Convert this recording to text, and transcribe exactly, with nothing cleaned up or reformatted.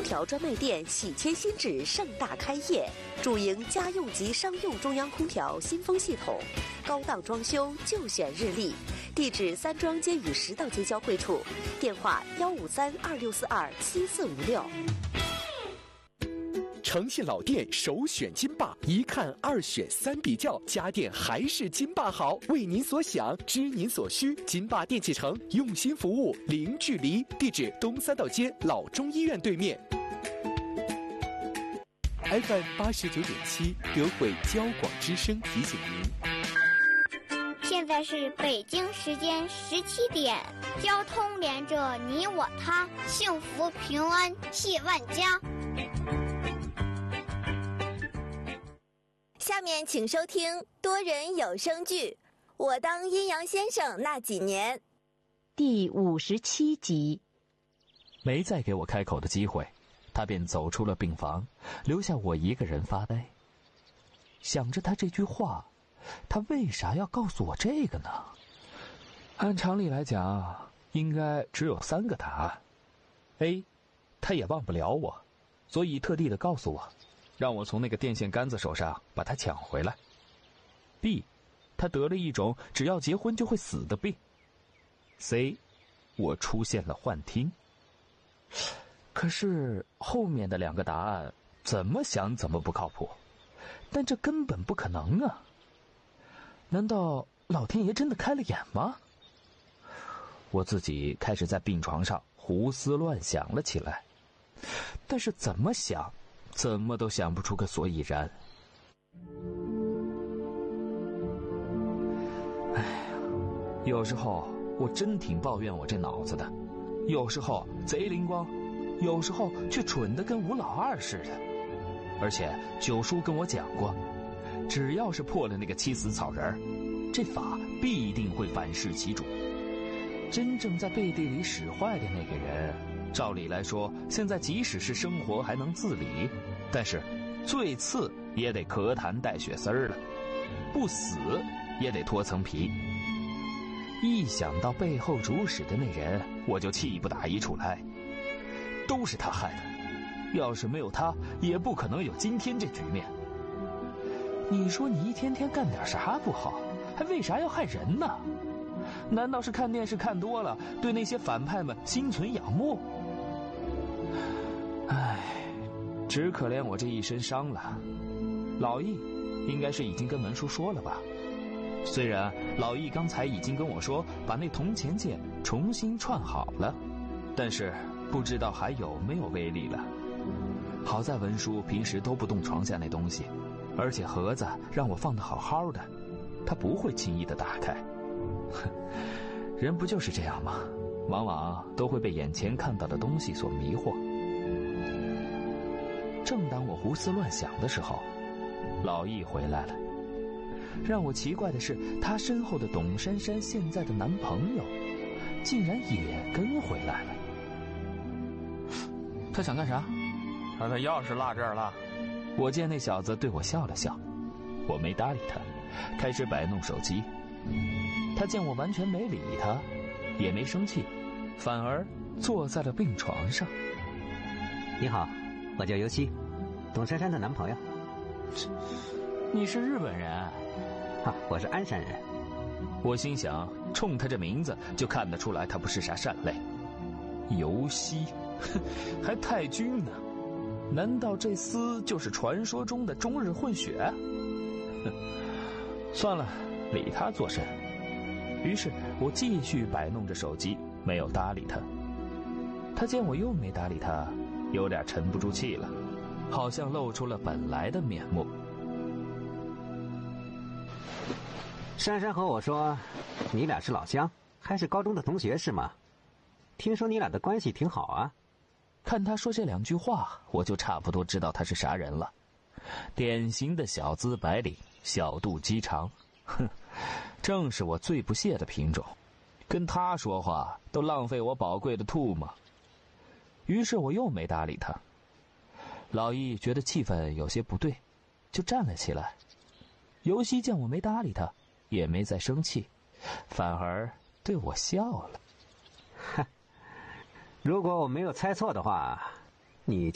调专卖店喜迁新址盛大开业，主营家用及商用中央空调新风系统，高档装修就选日立。地址三庄街与十道街交汇处，电话幺五三二六四二七四五六。 诚信老店首选金霸，一看二选三比较，家电还是金霸好。为您所想，知您所需，金霸电器城用心服务，零距离。地址东三道街老中医院对面。F M 八十九点七，德惠交广之声提醒您， 现在是北京时间十七点，交通连着你我他，幸福平安系万家。 下面请收听多人有声剧《我当阴阳先生那几年》 第五十七集。 没再给我开口的机会，他便走出了病房，留下我一个人发呆。想着他这句话，他为啥要告诉我这个呢？按常理来讲，应该只有三个答案。A， 他也忘不了我，所以特地的告诉我，让我从那个电线杆子手上把他抢回来。 B， 他得了一种只要结婚就会死的病。 C， 我出现了幻听。可是后面的两个答案怎么想怎么不靠谱，但这根本不可能啊！难道老天爷真的开了眼吗？我自己开始在病床上胡思乱想了起来，但是怎么想怎么都想不出个所以然。哎呀，有时候我真挺抱怨我这脑子的，有时候贼灵光，有时候却蠢得跟吴老二似的。而且九叔跟我讲过，只要是破了那个七死草人，这法必定会反噬其主。真正在背地里使坏的那个人，照理来说现在即使是生活还能自理，但是最次也得咳痰带血丝儿了，不死也得脱层皮。一想到背后主使的那人，我就气不打一处来。都是他害的，要是没有他，也不可能有今天这局面。你说你一天天干点啥不好，还为啥要害人呢？难道是看电视看多了，对那些反派们心存仰慕？唉，只可怜我这一身伤了。老易应该是已经跟门叔说了吧？虽然老易刚才已经跟我说把那铜钱剑重新串好了，但是不知道还有没有威力了。好在文叔平时都不动床下那东西，而且盒子让我放得好好的，他不会轻易的打开。哼，人不就是这样吗？往往都会被眼前看到的东西所迷惑。正当我胡思乱想的时候，老易回来了。让我奇怪的是，他身后的董珊珊现在的男朋友竟然也跟回来了。他想干啥？ 他的钥匙落这儿了。 我见那小子对我笑了笑，我没搭理他，开始摆弄手机。他见我完全没理他，也没生气，反而坐在了病床上。 你好，我叫尤西，董珊珊的男朋友。 你是日本人？ 啊，我是鞍山人。 我心想，冲他这名字就看得出来他不是啥善类。尤西，还太君呢？难道这厮就是传说中的中日混血？算了，理他做甚？于是我继续摆弄着手机，没有搭理他。他见我又没搭理他，有点沉不住气了，好像露出了本来的面目。 珊珊和我说，你俩是老乡，还是高中的同学是吗？听说你俩的关系挺好啊。 看他说这两句话，我就差不多知道他是啥人了。典型的小资白领，小肚鸡肠，哼，正是我最不屑的品种。跟他说话都浪费我宝贵的吐沫。于是我又没搭理他。老易觉得气氛有些不对，就站了起来。尤西见我没搭理他，也没再生气，反而对我笑了。 如果我没有猜错的话，你